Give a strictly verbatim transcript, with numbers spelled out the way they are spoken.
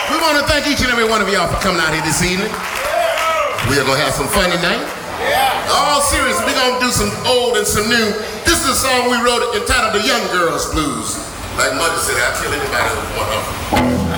We want to thank each and every one of y'all for coming out here this evening. We are going to have some fun tonight. All serious, we're going to do some old and some new. This is a song we wrote entitled The Young Girls Blues. Like Mother said, I'll kill anybody with one of them.